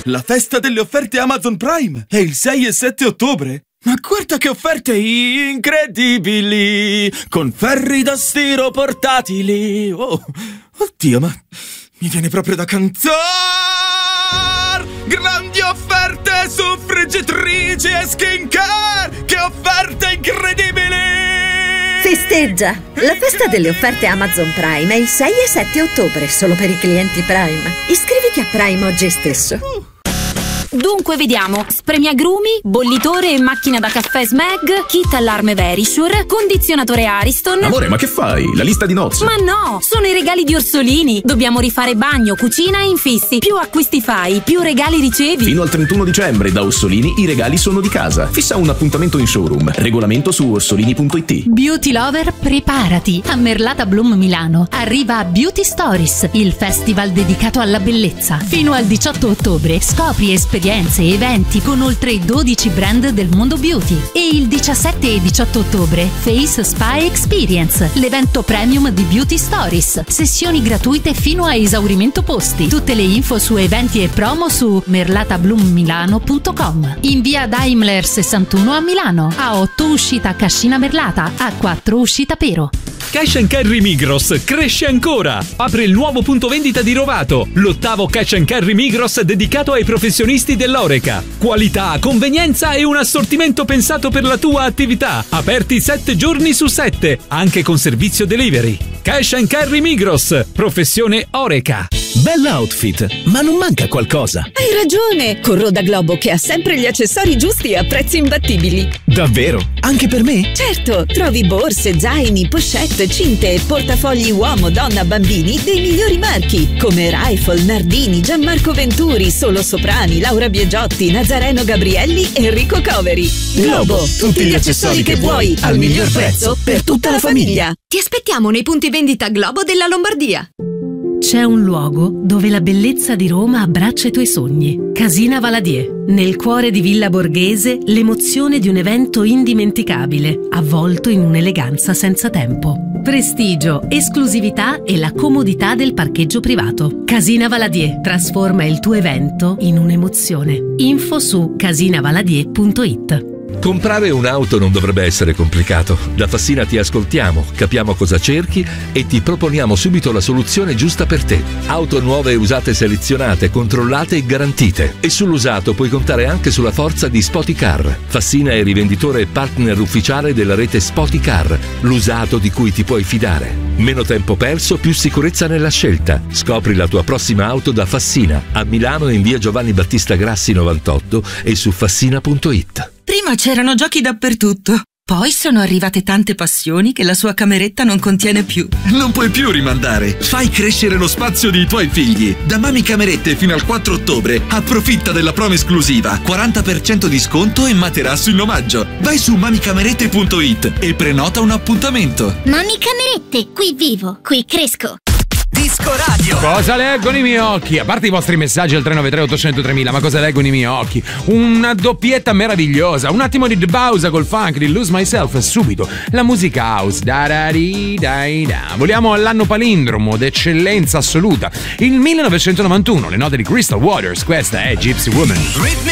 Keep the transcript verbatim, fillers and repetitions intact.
La festa delle offerte Amazon Prime è il sei e sette ottobre. Ma guarda che offerte incredibili! Con ferri da stiro portatili! Oh, oddio, ma mi viene proprio da cantare! Grandi offerte su friggitrici e skincare! Che offerte incredibili! Festeggia! La festa delle offerte Amazon Prime è il sei e sette ottobre, solo per i clienti Prime. Iscriviti a Prime oggi stesso. Uh. Dunque vediamo: spremiagrumi, bollitore e macchina da caffè Smeg, kit allarme Verisure, condizionatore Ariston. Amore, ma che fai? La lista di nozze? Ma no, sono i regali di Orsolini. Dobbiamo rifare bagno, cucina e infissi. Più acquisti fai, più regali ricevi. Fino al trentuno dicembre da Orsolini i regali sono di casa. Fissa un appuntamento in showroom. Regolamento su orsolini punto it. Beauty lover, preparati. A Merlata Bloom Milano arriva Beauty Stories, il festival dedicato alla bellezza. Fino al diciotto ottobre scopri esperienze e eventi con oltre dodici brand del mondo beauty. E il diciassette e diciotto ottobre Face Spa Experience, l'evento premium di Beauty Stories. Sessioni gratuite fino a esaurimento posti. Tutte le info su eventi e promo su merlata bloom milano punto com. In via Daimler sessantuno a Milano. A otto uscita Cascina Merlata, a quattro uscita Pero. Cash and Carry Migros cresce ancora. Apre il nuovo punto vendita di Rovato, l'ottavo Cash and Carry Migros dedicato ai professionisti dell'Oreca. Qualità, convenienza e un assortimento pensato per la tua attività. Aperti sette giorni su sette, anche con servizio delivery. Cash and Carry Migros, professione Oreca. Bell'outfit, ma non manca qualcosa. Hai ragione, corro da Globo che ha sempre gli accessori giusti a prezzi imbattibili. Davvero? Anche per me? Certo, trovi borse, zaini, pochette, cinte e portafogli uomo, donna, bambini dei migliori marchi come Rifle, Nardini, Gianmarco Venturi, Solo Soprani, Laura Biagiotti, Nazareno Gabrielli e Enrico Coveri. Globo, tutti gli accessori che vuoi al miglior prezzo per tutta la famiglia. Ti aspettiamo nei punti vendita Globo della Lombardia. C'è un luogo dove la bellezza di Roma abbraccia i tuoi sogni. Casina Valadier. Nel cuore di Villa Borghese, l'emozione di un evento indimenticabile, avvolto in un'eleganza senza tempo. Prestigio, esclusività e la comodità del parcheggio privato. Casina Valadier trasforma il tuo evento in un'emozione. Info su casina valadier punto it. Comprare un'auto non dovrebbe essere complicato. Da Fassina ti ascoltiamo, capiamo cosa cerchi e ti proponiamo subito la soluzione giusta per te. Auto nuove e usate selezionate, controllate e garantite. E sull'usato puoi contare anche sulla forza di Spoticar. Fassina è rivenditore e partner ufficiale della rete Spoticar, l'usato di cui ti puoi fidare. Meno tempo perso, più sicurezza nella scelta. Scopri la tua prossima auto da Fassina, a Milano in via Giovanni Battista Grassi novantotto e su fassina punto it. Prima c'erano giochi dappertutto, poi sono arrivate tante passioni che la sua cameretta non contiene più. Non puoi più rimandare. Fai crescere lo spazio dei tuoi figli. Da Mami Camerette fino al quattro ottobre approfitta della promo esclusiva, quaranta per cento di sconto e materasso in omaggio. Vai su mami camerette punto it e prenota un appuntamento. Mami Camerette, qui vivo, qui cresco. Disco Radio. Cosa leggono i miei occhi? A parte i vostri messaggi al tre nove tre otto zero zero tremila, ma cosa leggono i miei occhi? Una doppietta meravigliosa, un attimo di Bausa col funk di Lose Myself e subito la musica house. Da da di dai da. Voliamo all'anno palindromo d'eccellenza assoluta, il millenovecentonovantuno, le note di Crystal Waters. Questa è Gypsy Woman.